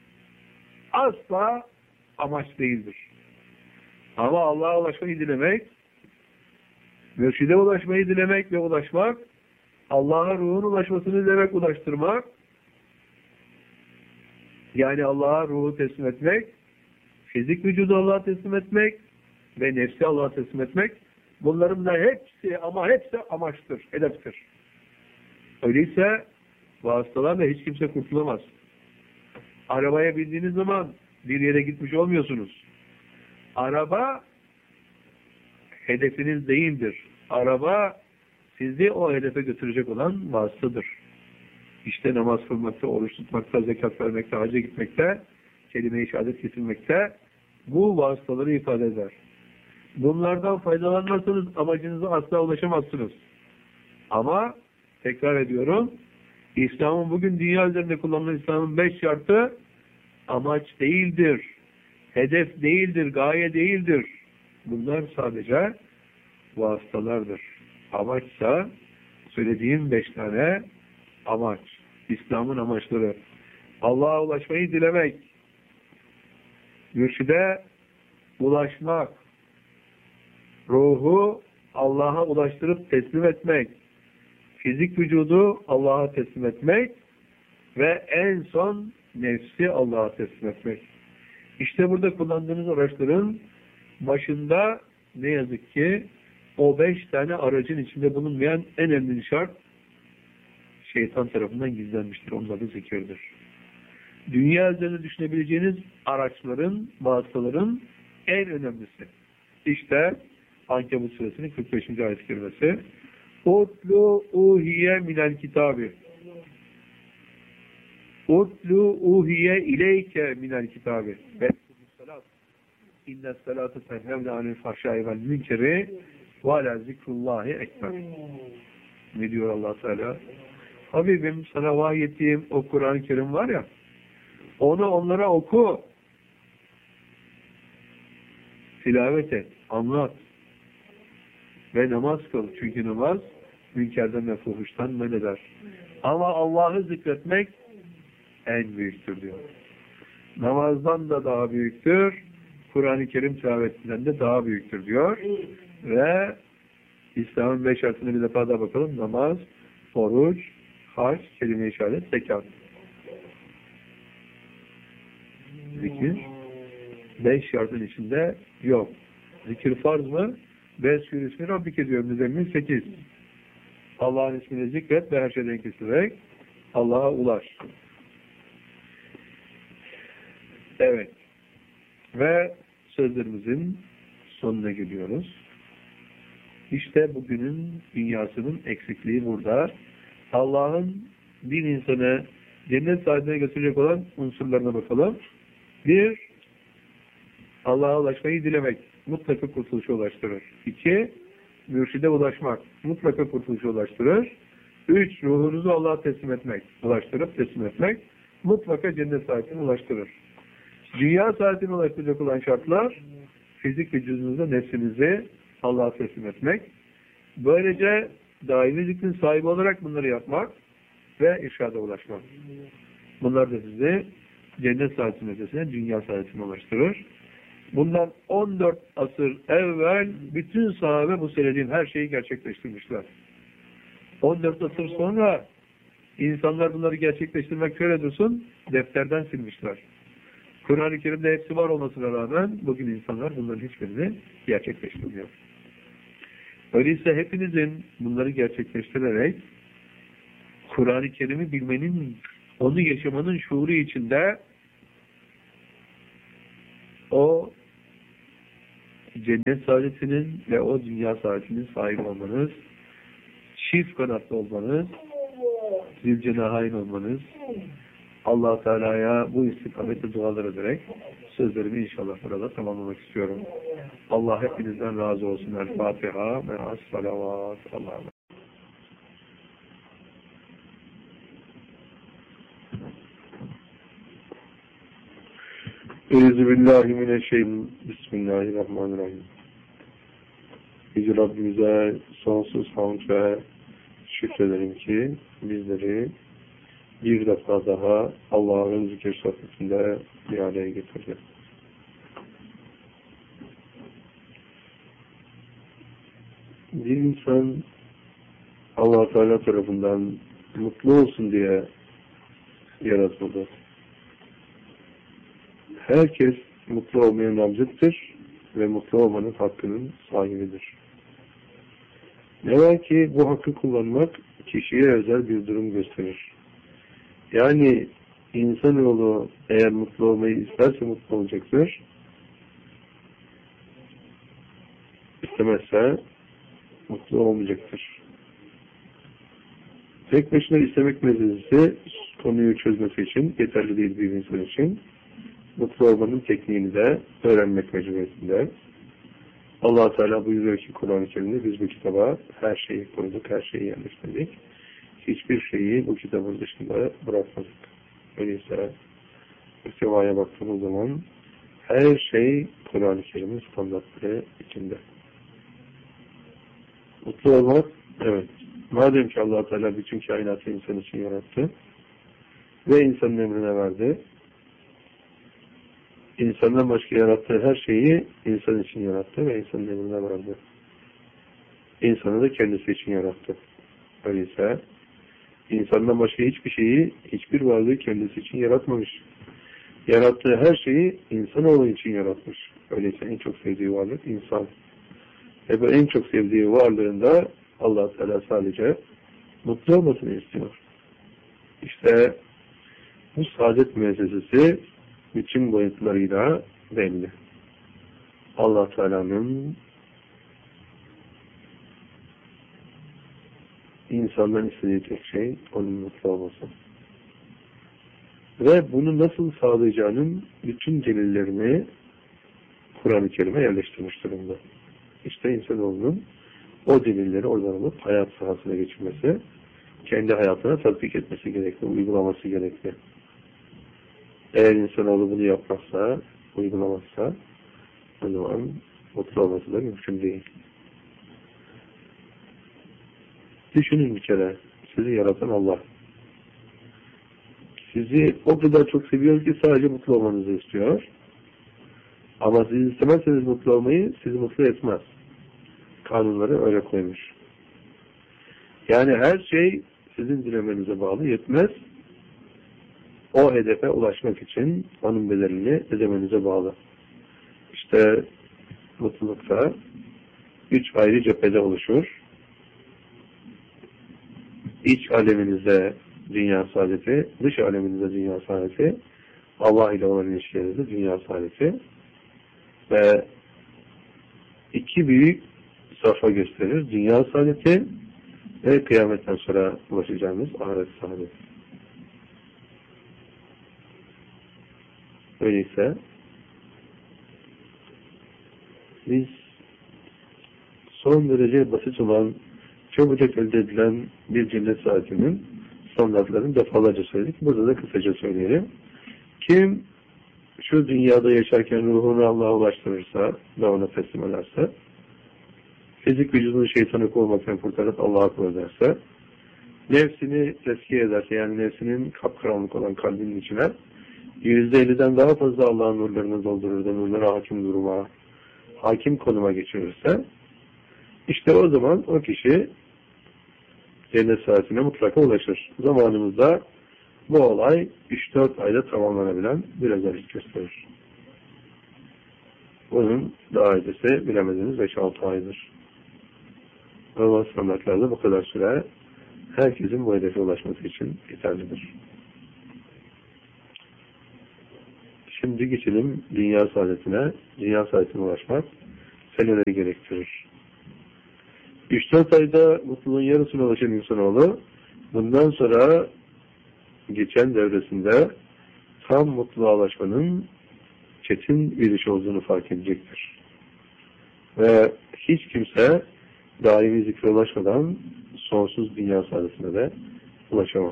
Asla amaç değildir. Ama Allah'a ulaşmayı dilemek, mürşide ulaşmayı dilemek ve ulaşmak, Allah'a ruhun ulaşmasını dilemek, ulaştırmak, yani Allah'a ruhu teslim etmek, fizik vücudu Allah'a teslim etmek ve nefsi Allah'a teslim etmek. Bunların da hepsi amaçtır, hedeftir. Öyleyse vasıtalarla hiç kimse kurtulamaz. Arabaya bindiğiniz zaman bir yere gitmiş olmuyorsunuz. Araba hedefiniz değildir. Araba sizi o hedefe götürecek olan vasıtadır. İşte namaz kılmakta, oruç tutmakta, zekat vermekte, hacca gitmekte, kelime-i şehadet getirmekte bu vasıtaları ifade eder. Bunlardan faydalanmazsanız amacınıza asla ulaşamazsınız. Ama tekrar ediyorum, İslam'ın bugün dünya üzerinde kullanılan İslam'ın 5 şartı amaç değildir, hedef değildir, gaye değildir. Bunlar sadece vasıtalardır. Amaçsa söylediğim 5 tane amaç. İslam'ın amaçları. Allah'a ulaşmayı dilemek, mürşide ulaşmak, ruhu Allah'a ulaştırıp teslim etmek, fizik vücudu Allah'a teslim etmek ve en son nefsi Allah'a teslim etmek. İşte burada kullandığınız araçların başında ne yazık ki o 5 tane aracın içinde bulunmayan en önemli şart şeytan tarafından gizlenmiştir. Onun adı zikirdir. Dünya üzerinde düşünebileceğiniz araçların, vasıtaların en önemlisi. İşte Ankebut suresinin 45. ayet-i kerimesi. Utlu uhiye minel kitabi. Utlu uhiye ileyke minel kitabi. İnne salatu tenhevne anil fahşai vel münkeri ve ala zikrullahi ekber. Ne diyor Allah Teala? Habibim sana vahyettiğim o Kur'an-ı Kerim var ya, onu onlara oku, tilavet et, anlat ve namaz kıl. Çünkü namaz münkerden ve fuhuştan men eder. Ama Allah'ı zikretmek en büyüktür diyor. Namazdan da daha büyüktür, Kur'an-ı Kerim tilavetinden de daha büyüktür diyor. Ve İslam'ın 5 şartına bir defa daha bakalım. Namaz, oruç, hac, kelime-i şehadet, zekat. Zikir 5 şartın içinde yok. Zikir farz mı? Vezkür ismi Rabbike diyor. Müzemmil 8. Allah'ın ismini zikret ve her şeyden kesilerek Allah'a ulaş. Evet. Ve sözlerimizin sonuna geliyoruz. İşte bugünün dünyasının eksikliği burada. Allah'ın bir insanı cennet sahibine götürecek olan unsurlarına bakalım. 1. Allah'a ulaşmayı dilemek. Mutlaka kurtuluşa ulaştırır. 2. Mürşide ulaşmak. Mutlaka kurtuluşa ulaştırır. 3. Ruhunuzu Allah'a teslim etmek. Ulaştırıp teslim etmek. Mutlaka cennet sahibine ulaştırır. Dünya saadetine ulaştıracak olan şartlar fizik vücudunuzda nefsinizi Allah'a teslim etmek. Böylece daimi zikrin sahibi olarak bunları yapmak ve irşada ulaşmak. Bunlar da sizi cennet saadetinin ötesine, dünya saadetine ulaştırır. Bundan 14 asır evvel bütün sahabe bu söylediğim her şeyi gerçekleştirmişler. 14 asır sonra insanlar bunları gerçekleştirmek şöyle dursun, defterden silmişler. Kur'an-ı Kerim'de hepsi var olmasına rağmen bugün insanlar bunların hiçbirini gerçekleştirmiyor. Öyleyse hepinizin bunları gerçekleştirerek Kur'an-ı Kerim'i bilmenin, onu yaşamanın şuuru içinde o cennet saadetinin ve o dünya saadetinin sahibi olmanız, çift kanatlı olmanız, zilcenahayn olmanız, Allah-u Teala'ya bu istikamette dualar ederek sözlerimi inşallah burada tamamlamak istiyorum. Allah hepinizden razı olsun. El-Fatiha ve as-salavat. Allah'a Euzubillahimineşşeytanirracim. Bismillahirrahmanirrahim. Yüce Rabbimize sonsuz hamd ve şükrederim ki bizleri bir defa daha Allah'ın zikir sohbetinde bir araya getirdi. Bir insan Allah Teala tarafından mutlu olsun diye yaratıldı. Herkes mutlu olmaya namzıttır ve mutlu olmanın hakkının sahibidir. Ne var ki bu hakkı kullanmak kişiye özel bir durum gösterir. Yani insanoğlu eğer mutlu olmayı isterse mutlu olacaktır. İstemezse mutlu olmayacaktır. Tek başına istemek meselesi konuyu çözmesi için yeterli değil bir insan için. Mutlu olmanın tekniğini de öğrenmek mecburiyetinde. Allah Teala buyuruyor ki Kur'an-ı Kerim'de biz bu kitaba her şeyi koyduk, her şeyi yerleştirdik. Hiçbir şeyi bu kitabın dışında bırakmadık. Öyleyse müstevaya baktığımız zaman her şey Kur'an-ı Kerim'in standartları içinde. Mutlu olmak, evet. Madem ki Allah Teala bütün kainatı insan için yarattı ve insanın emrine verdi, İnsandan başka yarattığı her şeyi insan için yarattı ve insanın emrine verdi. İnsanı da kendisi için yarattı. Öyleyse insandan başka hiçbir şeyi, hiçbir varlığı kendisi için yaratmamış. Yarattığı her şeyi insanoğlu için yaratmış. Öyleyse en çok sevdiği varlık insan. Ve bu en çok sevdiği varlığında Allah Teala sadece mutlu olmasını istiyor. İşte bu saadet müessesesi bütün boyutlarıyla belli. Allah Teala'nın insandan istediği tek şey onun mutlu olması. Ve bunu nasıl sağlayacağının bütün delillerini Kur'an-ı Kerim'e yerleştirmiş durumda. İşte insanoğlunun o delilleri oradan alıp hayat sahasına geçirmesi, kendi hayatına tatbik etmesi gerekli, uygulaması gerekli. Eğer insanoğlu bunu yapmazsa, uygulamazsa, o zaman mutlu olması da mümkün değil. Düşünün bir kere, sizi yaratan Allah. Sizi o kadar çok seviyor ki sadece mutlu olmanızı istiyor. Ama siz istemezseniz mutlu olmayı, sizi mutlu etmez. Kanunları öyle koymuş. Yani her şey sizin dilemenize bağlı, yetmez. O hedefe ulaşmak için onun bedelini ödemenize bağlı. İşte mutlulukta 3 ayrı cephede oluşur. İç aleminizde dünya saadeti, dış aleminizde dünya saadeti, Allah ile olan ilişkilerinizde dünya saadeti ve iki büyük safa gösterir. Dünya saadeti ve kıyametten sonra ulaşacağımız ahiret saadeti. Öyleyse biz son derece basit olan, çabucak elde edilen bir cennet saatinin standartlarını defalarca söyledik. Burada da kısaca söyleyelim. Kim şu dünyada yaşarken ruhunu Allah'a ulaştırırsa ve ona teslim ederse, fizik vücudunu şeytanı kovmaktan kurtarıp Allah'a kul ederse, nefsini tezkiye ederse, yani nefsinin kapkaranlık olan kalbinin içine %50'den daha fazla Allah'ın nurlarını doldurur da nurlara hakim duruma, hakim konuma geçirirse, işte o zaman o kişi cennet saatine mutlaka ulaşır. Zamanımızda bu olay 3-4 ayda tamamlanabilen bir özellik gösterir. Bunun daha ötesi bilemediniz 5-6 aydır. Normal standartlarda bu kadar süre herkesin bu hedefe ulaşması için yeterlidir. Şimdi geçelim dünya saadetine. Dünya saadetine ulaşmak seneleri gerektirir. 3-4 ayda mutluluğun yarısına ulaşan insanoğlu bundan sonra geçen devresinde tam mutluluğa ulaşmanın çetin bir iş olduğunu fark edecektir. Ve hiç kimse daimi zikre ulaşmadan sonsuz dünya saadetine de ulaşamaz.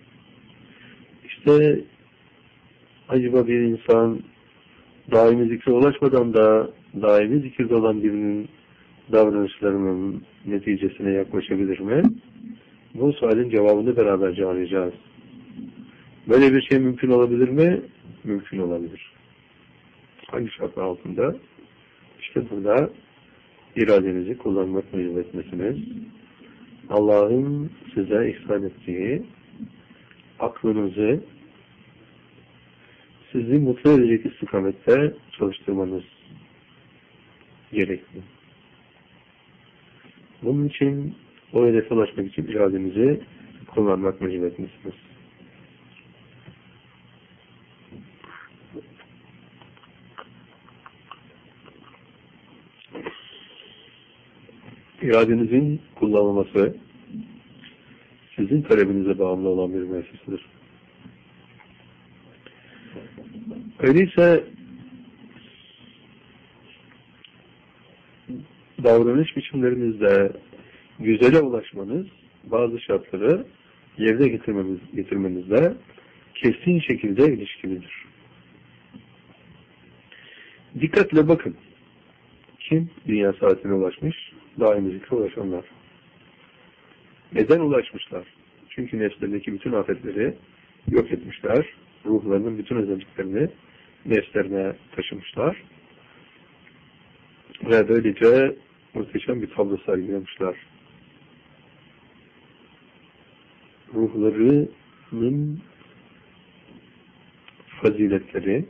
İşte acaba bir insan daimi zikre ulaşmadan da daimi zikirde olan birinin davranışlarının neticesine yaklaşabilir mi? Bu sualin cevabını beraberce arayacağız. Böyle bir şey mümkün olabilir mi? Mümkün olabilir. Hangi şartlar altında? İşte burada iradenizi kullanmak mecburiyetindesiniz. Allah'ın size ihsan ettiği aklınızı sizi mutlu edecek istikamette çalıştırmanız gerekli. Bunun için o hedefe ulaşmak için iradenizi kullanmak mecburiyetindesiniz. İradenizin kullanılması sizin talebinize bağımlı olan bir müessesidir. Öyleyse davranış biçimlerinizde güzele ulaşmanız bazı şartları yerine getirmenizle kesin şekilde ilişkilidir. Dikkatle bakın. Kim dünya saatine ulaşmış? Daimi zikre ulaşanlar. Neden ulaşmışlar? Çünkü nefslerindeki bütün afetleri yok etmişler. Ruhlarının bütün özelliklerini nefslerine taşımışlar. Ve böylece muhteşem bir tablo sergilemişler. Ruhlarının faziletleri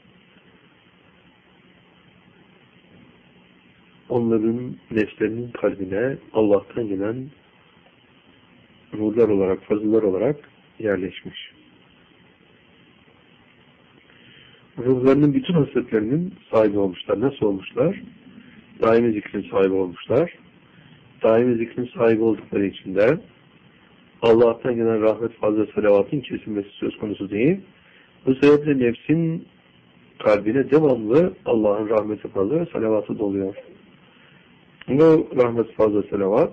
onların nefslerinin kalbine Allah'tan gelen nurlar olarak, fazıllar olarak yerleşmiş. Ruhlarının bütün hasretlerinin sahibi olmuşlar. Nasıl olmuşlar? Daimi zikrin sahibi olmuşlar. Daimi zikrin sahibi oldukları için de Allah'tan gelen rahmet, fazla salavatın kesilmesi söz konusu değil. Bu sebeple nefsin kalbine devamlı Allah'ın rahmeti fazla ve salavatı doluyor. Bu rahmet, fazla salavat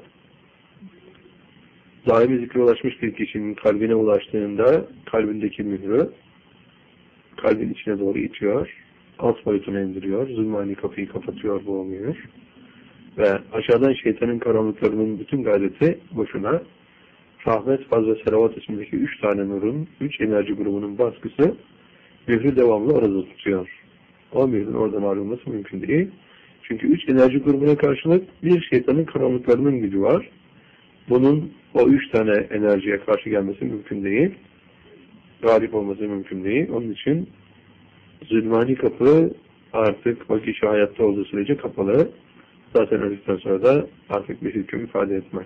daimi zikre ulaşmış bir kişinin kalbine ulaştığında kalbindeki mührü kalbin içine doğru itiyor, alt boyutuna indiriyor, zulmani kapıyı kapatıyor bu mühür ve aşağıdan şeytanın karanlıklarının bütün gayreti boşuna. Rahmet, fazla selavat ismindeki 3 tane nurun, 3 enerji grubunun baskısı mührü devamlı orada tutuyor. O mührün oradan ayrılması mümkün değil. Çünkü 3 enerji grubuna karşılık bir şeytanın karanlıklarının gücü var. Bunun o 3 tane enerjiye karşı gelmesi mümkün değil. Galip olması mümkün değil. Onun için zulmani kapı artık o kişi hayatta olduğu sürece kapalı. Zaten öldükten sonra da artık bir hüküm ifade etmez.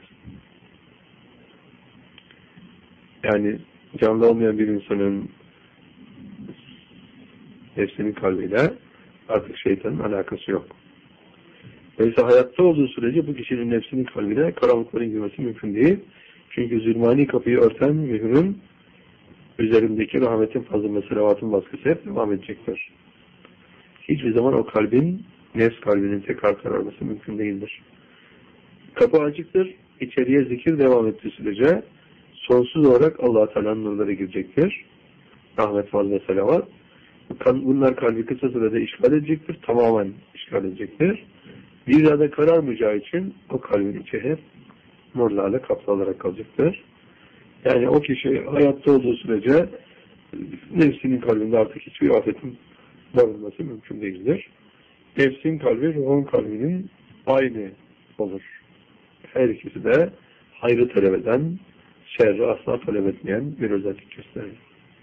Yani canlı olmayan bir insanın nefsinin kalbiyle artık şeytanın alakası yok. Öyleyse hayatta olduğu sürece bu kişinin nefsinin kalbine karanlıkların girmesi mümkün değil. Çünkü zulmani kapıyı örten mührün üzerindeki rahmetin, fazla ve selavatın baskısı hep devam edecektir. Hiçbir zaman o kalbin, nefs kalbinin tekrar kararması mümkün değildir. Kapı açıktır. İçeriye zikir devam ettiği sürece sonsuz olarak Allah-u Teala'nın nurları girecektir. Rahmet, fazla ve selavat. Bunlar kalbi kısa sürede işgal edecektir. Tamamen işgal edecektir. Bir daha da kararmayacağı için o kalbin içi hep nurlarla kaplı olarak kalacaktır. Yani o kişi hayatta olduğu sürece nefsinin kalbinde artık hiçbir afetin barınması mümkün değildir. Nefsin kalbi, ruhun kalbinin aynı olur. Her ikisi de hayrı talep eden, şerri asla talep etmeyen bir özellik gösterir.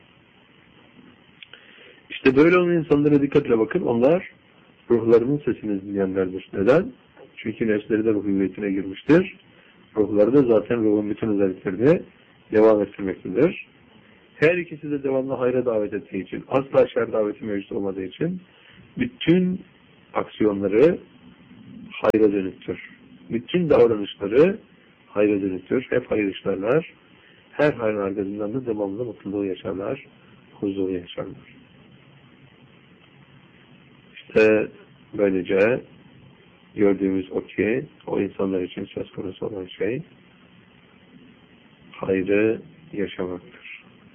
İşte böyle olan insanlara dikkatle bakın. Onlar ruhlarının sesini dinleyenlerdir. Neden? Çünkü nefsleri de ruh hüviyetine girmiştir. Ruhları da zaten ruhun bütün özelliklerini devam ettirmektedir. Her ikisi de devamlı hayra davet ettiği için, asla şer daveti mevcut olmadığı için bütün aksiyonları hayra dönüktür. Bütün davranışları hayra dönüktür. Hep hayır işlerler. Her hayrın arkasından da devamlı mutluluğu yaşarlar, huzuru yaşarlar. İşte böylece gördüğümüz o ki o insanlar için söz konusu olan şey hayrı yaşamaktır.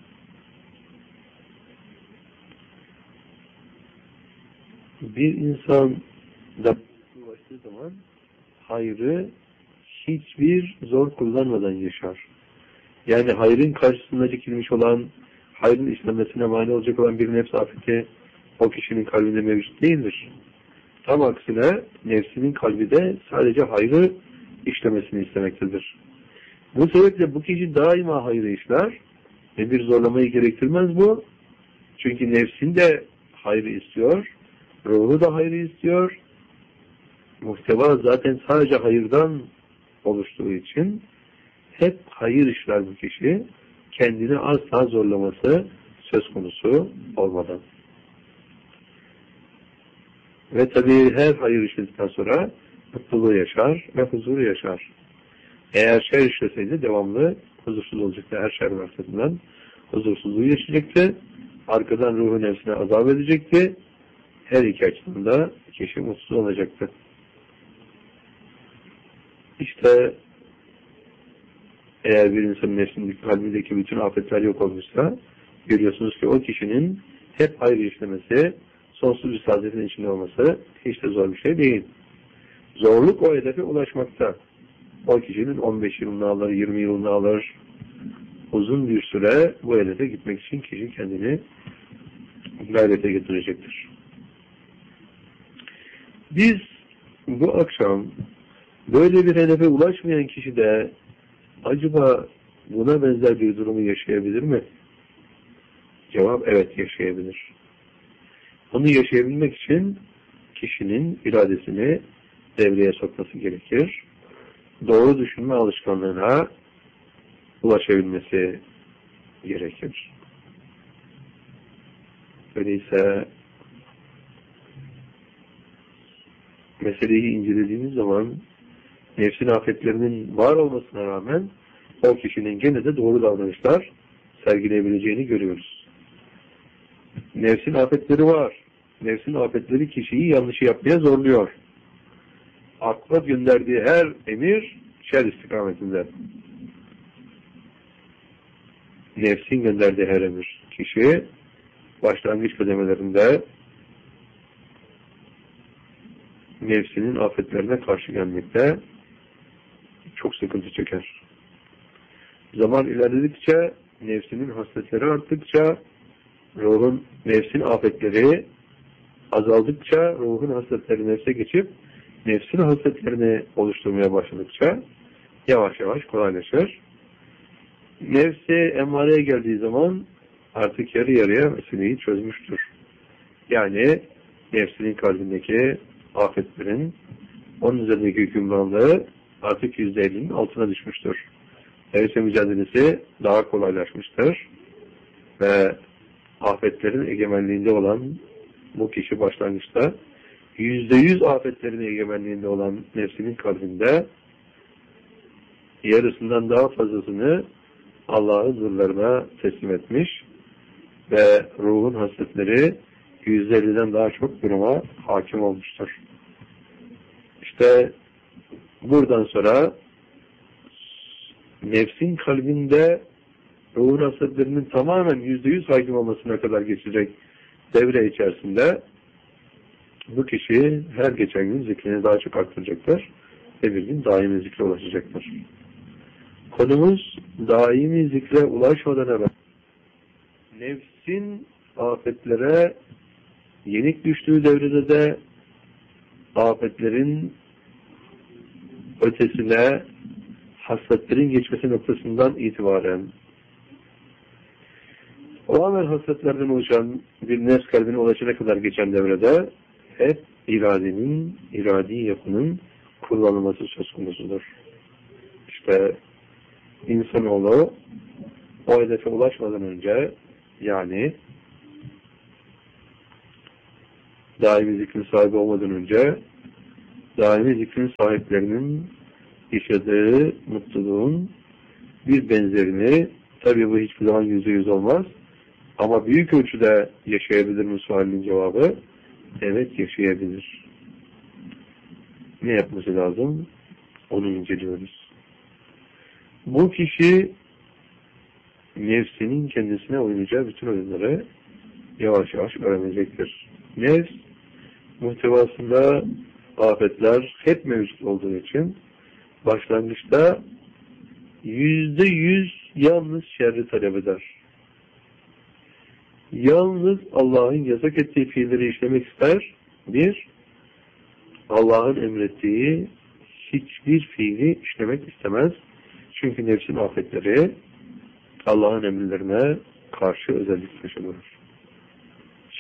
Bir insan da ulaştığı zaman hayrı hiçbir zor kullanmadan yaşar. Yani hayrın karşısında dikilmiş olan, hayrın işlenmesine mani olacak olan bir nefs afeti o kişinin kalbinde mevcut değildir. Tam aksine nefsinin kalbi de sadece hayrı işlemesini istemektedir. Bu sebeple bu kişi daima hayrı işler ve bir zorlamayı gerektirmez bu. Çünkü nefsin de hayrı istiyor, ruhu da hayrı istiyor. Muhteva zaten sadece hayırdan oluştuğu için hep hayır işler bu kişi. Kendini asla zorlaması söz konusu olmadan. Ve tabii her hayır işledikten sonra mutluluğu yaşar ve huzuru yaşar. Eğer şer işleseydi devamlı huzursuz olacaktı. Her şer varlığından huzursuzluğu yaşayacaktı. Arkadan ruhu nefsine azap edecekti. Her iki açıdan da kişi mutsuz olacaktı. İşte eğer bir insanın nefsindeki, kalbindeki bütün afetler yok olmuşsa görüyorsunuz ki o kişinin hep hayır işlemesi, sonsuz bir saadetin içinde olması hiç de zor bir şey değil. Zorluk o hedefe ulaşmakta. O kişinin 15 yılını alır, 20 yılını alır. Uzun bir süre bu hedefe gitmek için kişi kendini gayrete getirecektir. Biz bu akşam böyle bir hedefe ulaşmayan kişi de acaba buna benzer bir durumu yaşayabilir mi? Cevap evet, yaşayabilir. Onu yaşayabilmek için kişinin iradesini devreye sokması gerekir. Doğru düşünme alışkanlığına ulaşabilmesi gerekir. Öyleyse meseleyi incelediğimiz zaman nefsin afetlerinin var olmasına rağmen o kişinin gene de doğru davranışlar sergileyebileceğini görüyoruz. Nefsin afetleri var. Nefsin afetleri kişiyi yanlışı yapmaya zorluyor. Akla gönderdiği her emir şer istikametinde. Nefsin gönderdiği her emir. Kişi başlangıç kademelerinde nefsinin afetlerine karşı gelmekte çok sıkıntı çeker. Zaman ilerledikçe, nefsinin hasletleri arttıkça, nefsin afetleri azaldıkça, ruhun hasletleri nefse geçip, nefsin hasletlerini oluşturmaya başladıkça yavaş yavaş kolaylaşır. Nefsi emmareye geldiği zaman artık yarı yarıya meseleyi çözmüştür. Yani nefsinin kalbindeki afetlerin, onun üzerindeki hükümranlığı artık %50'nin altına düşmüştür. Nefse mücadelesi daha kolaylaşmıştır ve afetlerin egemenliğinde olan bu kişi başlangıçta %100 afetlerin egemenliğinde olan nefsinin kalbinde yarısından daha fazlasını Allah'ın huzurlarına teslim etmiş ve ruhun hasletleri %50'den daha çok duruma hakim olmuştur. İşte buradan sonra nefsin kalbinde ruhun hasletlerinin tamamen %100 hakim olmasına kadar geçecek devre içerisinde bu kişi her geçen gün zikrini daha çok arttıracaktır ve bir gün daimi zikre ulaşacaktır. Konumuz daimi zikre ulaşmadan evvel nefsin afetlere yenik düştüğü devrede de afetlerin ötesine hasletlerin geçmesi noktasından itibaren o amel hasletlerden oluşan bir nefs kalbine ulaşana kadar geçen devrede hep iradi yapının kullanılması söz konusudur. İşte insanoğlu o hedefe ulaşmadan önce, yani daimi zikrin sahibi olmadan önce daimi zikrin sahiplerinin yaşadığı mutluluğun bir benzerini, tabii bu hiçbir zaman %100 olmaz ama büyük ölçüde yaşayabilir mi sualinin cevabı evet, yaşayabilir. Ne yapması lazım? Onu inceliyoruz. Bu kişi nefsinin kendisine oynayacağı bütün oyunları yavaş yavaş öğrenecektir. Nefs muhtevasında afetler hep mevcut olduğu için başlangıçta %100 yalnız şerri talep eder. Yalnız Allah'ın yasak ettiği fiilleri işlemek ister. Bir, Allah'ın emrettiği hiçbir fiili işlemek istemez. Çünkü nefsin afetleri Allah'ın emirlerine karşı özellikle yaşanır.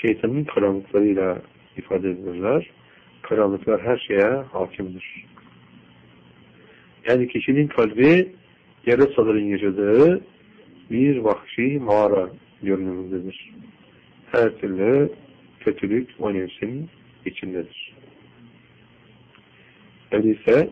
şeytanın karanlıklarıyla ifade edilirler. Karanlıklar her şeye hakimdir. Yani kişinin kalbi yarasaların yaşadığı bir vahşi mağara görünümündedir. Her türlü kötülük o nefsin içindedir. Öyleyse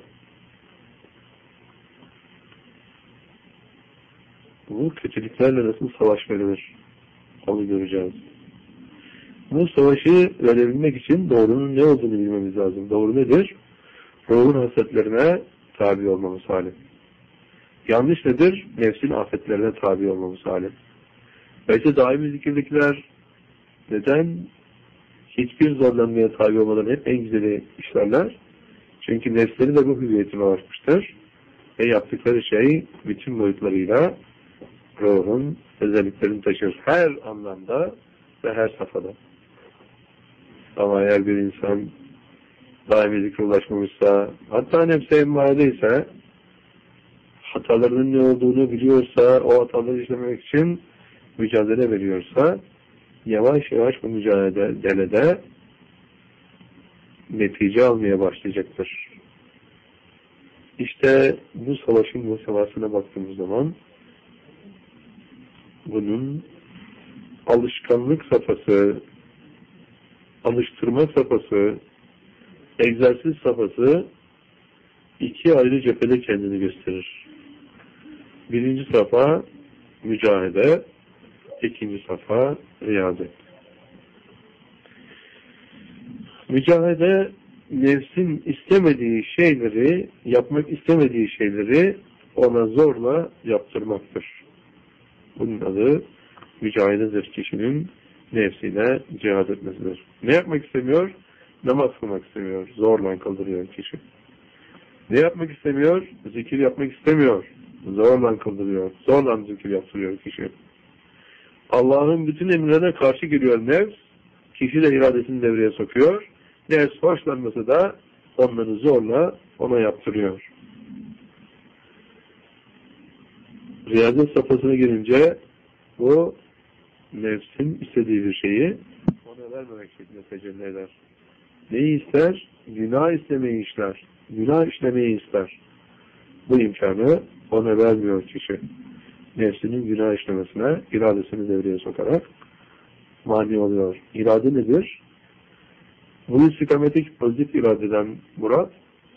bu kötülüklerle nasıl savaş verilir? Onu göreceğiz. Bu savaşı verebilmek için doğrunun ne olduğunu bilmemiz lazım. Doğru nedir? Ruhun hasletlerine tabi olmamız hali. Yanlış nedir? Nefsin afetlerine tabi olmamız hali. Belki daimi zikirdekiler neden hiçbir zorlanmaya tabi olmadan hep en güzeli işlerler? Çünkü nefsleri de bu hüviyetine ulaşmıştır. Ve yaptıkları şey bütün boyutlarıyla ruhun özelliklerini taşır. Her anlamda ve her safhada. Ama eğer bir insan daimi zikre ulaşmamışsa, hatta nefse emmaredeyse, hatalarının ne olduğunu biliyorsa, o hataları işlemek için mücadele veriyorsa, yavaş yavaş bu mücadelede netice almaya başlayacaktır. İşte bu savaşın muhtevasına baktığımız zaman bunun alışkanlık safhası, alıştırma safhası, egzersiz safhası iki ayrı cephede kendini gösterir. Birinci safha mücahede, ikinci safha riyadet. Mücahede, nefsin istemediği şeyleri, yapmak istemediği şeyleri ona zorla yaptırmaktır. Bunun adı mücahededir, kişinin nefsine cihad etmesidir. Ne yapmak istemiyor? Namaz kılmak istemiyor. Zorla kıldırıyor kişi. Ne yapmak istemiyor? Zikir yapmak istemiyor. Zorla kıldırıyor. Zorla zikir yaptırıyor kişi. Allah'ın bütün emrine karşı geliyor nefs. Kişi de iradesini devreye sokuyor. Nefs hoşlanması da onları zorla ona yaptırıyor. Riyadet safhasına gelince bu nefsin istediği bir şeyi ona vermemek şeklinde tecelli eder. Neyi ister? Günah istemeyi ister. Günah işlemeyi ister. Bu imkanı ona vermiyor kişi. Nefsinin günah işlemesine iradesini devreye sokarak mani oluyor. İrade nedir? Bu istikametik pozitif iradeden murat,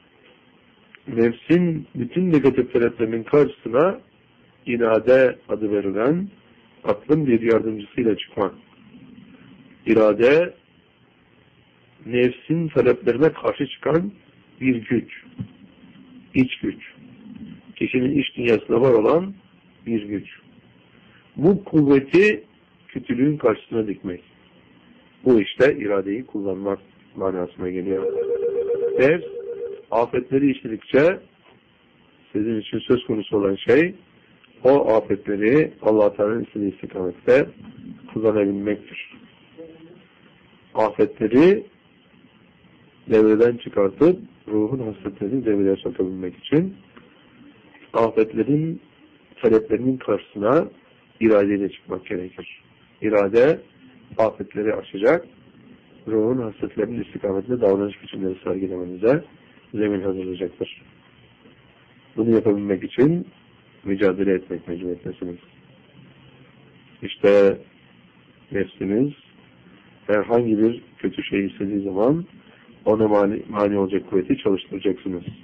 nefsin bütün negatif taleplerinin karşısına irade adı verilen aklın bir yardımcısıyla çıkmak. İrade, nefsin taleplerine karşı çıkan bir güç, iç güç. Kişinin iç dünyasında var olan bir güç. Bu kuvveti kötülüğün karşısına dikmek. Bu işte iradeyi kullanmak manasına geliyor. Nefs, afetleri işledikçe sizin için söz konusu olan şey, o afetleri Allah-u Teala'nın istediği istikamette kullanabilmektir. Afetleri devreden çıkartıp ruhun hasretlerini devreye sokabilmek için afetlerin taleplerinin karşısına iradeyle çıkmak gerekir. İrade afetleri aşacak, ruhun hasretlerinin istikametinde davranış biçimleri sergilemenize zemin hazırlayacaktır. Bunu yapabilmek için mücadele etmek mecburiyetindesiniz. İşte nefsiniz herhangi bir kötü şey istediği zaman ona mani olacak kuvveti çalıştıracaksınız.